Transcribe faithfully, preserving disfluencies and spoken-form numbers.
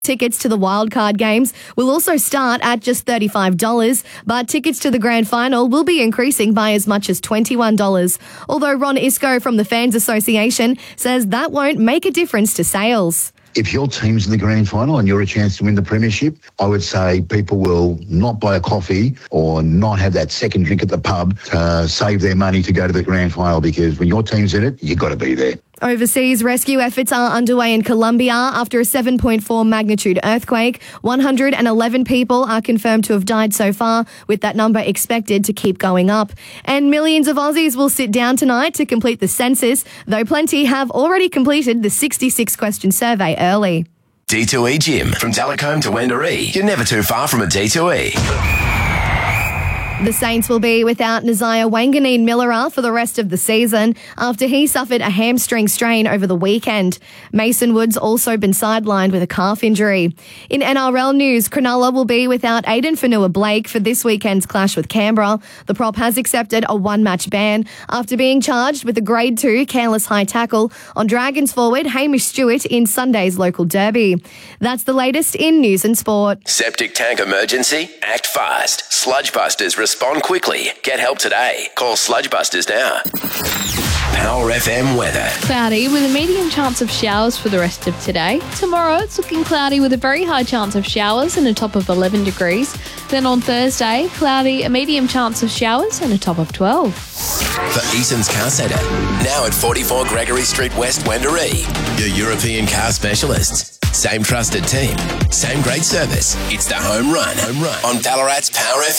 Tickets to the wildcard games will also start at just thirty-five dollars, but tickets to the grand final will be increasing by as much as twenty-one dollars. Although Ron Isco from the Fans Association says that won't make a difference to sales. If your team's in the grand final and you're a chance to win the premiership, I would say people will not buy a coffee or not have that second drink at the pub to save their money to go to the grand final, because when your team's in it, you've got to be there. Overseas rescue efforts are underway in Colombia after a seven point four magnitude earthquake. one hundred eleven people are confirmed to have died so far, with that number expected to keep going up. And millions of Aussies will sit down tonight to complete the census, though plenty have already completed the sixty-six question survey early. D two E Gym. From Talcombe to Wendouree, you're never too far from a D two E. The Saints will be without Nasiah Wanganeen-Milera for the rest of the season after he suffered a hamstring strain over the weekend. Mason Wood's also been sidelined with a calf injury. In N R L news, Cronulla will be without Aiden Fanua-Blake for this weekend's clash with Canberra. The prop has accepted a one-match ban after being charged with a Grade two careless high tackle on Dragons forward Hamish Stewart in Sunday's local derby. That's the latest in news and sport. Septic tank emergency? Act fast. Sludgebusters respond quickly. Get help today. Call Sludgebusters now. Power F M weather. Cloudy with a medium chance of showers for the rest of today. Tomorrow it's looking cloudy with a very high chance of showers and a top of eleven degrees. Then on Thursday, cloudy, a medium chance of showers and a top of twelve. For Eason's Car Centre, now at forty-four Gregory Street West, Wendouree. Your European car specialists. Same trusted team. Same great service. It's the home run. Home run on Ballarat's Power F M.